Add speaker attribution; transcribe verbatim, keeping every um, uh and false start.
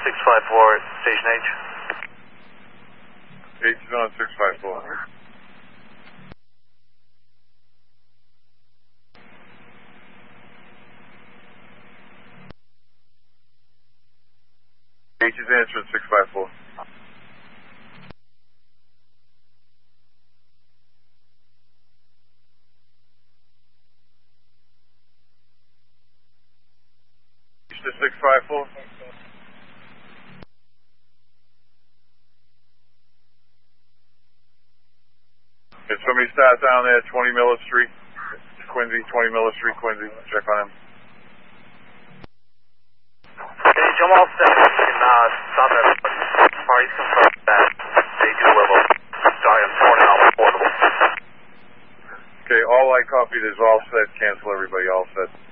Speaker 1: six five four, Station H.
Speaker 2: H is on six five four. H is answering six five four. H to six five four. If somebody starts down there at twenty Miller Street, Quincy, twenty Miller Street, Quincy, check on him.
Speaker 1: Hey, I'm all set. You can uh, stop everybody. Parties confirmed that they do live up. Sorry, I'm torn out portable.
Speaker 2: Okay, all I copied is all set. Cancel everybody, all set.